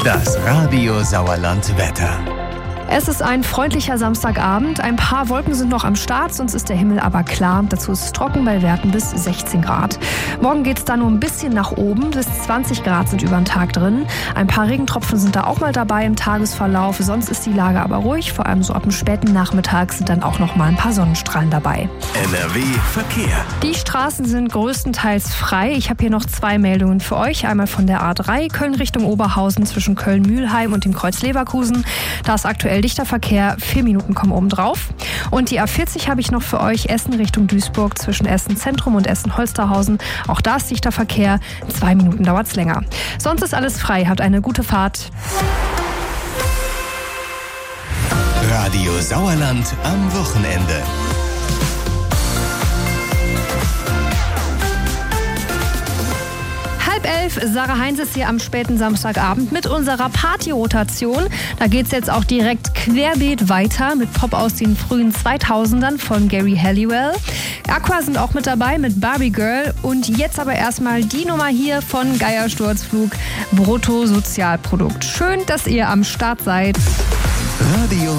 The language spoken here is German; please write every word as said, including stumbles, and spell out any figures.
Das Radio Sauerland Wetter. Es ist ein freundlicher Samstagabend. Ein paar Wolken sind noch am Start, sonst ist der Himmel aber klar. Dazu ist es trocken bei Werten bis sechzehn Grad. Morgen geht es dann nur ein bisschen nach oben. Bis zwanzig Grad sind über den Tag drin. Ein paar Regentropfen sind da auch mal dabei im Tagesverlauf. Sonst ist die Lage aber ruhig. Vor allem so ab dem späten Nachmittag sind dann auch noch mal ein paar Sonnenstrahlen dabei. N R W Verkehr. Die Straßen sind größtenteils frei. Ich habe hier noch zwei Meldungen für euch. Einmal von der A drei, Köln Richtung Oberhausen zwischen Köln-Mühlheim und dem Kreuz Leverkusen. Da ist aktuell dichter Verkehr, vier Minuten kommen oben drauf. Und die A vierzig habe ich noch für euch, Essen Richtung Duisburg zwischen Essen Zentrum und Essen Holsterhausen. Auch da ist dichter Verkehr, zwei Minuten dauert es länger. Sonst ist alles frei, habt eine gute Fahrt. Radio Sauerland am Wochenende. Elf. Sarah Heinz ist hier am späten Samstagabend mit unserer Party-Rotation. Da geht es jetzt auch direkt querbeet weiter mit Pop aus den frühen zweitausendern von Gary Halliwell. Aqua sind auch mit dabei mit Barbie Girl. Und jetzt aber erstmal die Nummer hier von Geiersturzflug, Bruttosozialprodukt. Schön, dass ihr am Start seid. Radio